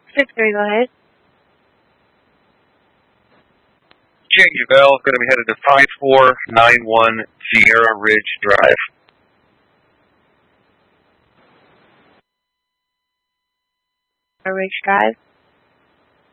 6-3, go ahead. King Yvel, going to be headed to 5491 Sierra Ridge Drive. Ridge Drive.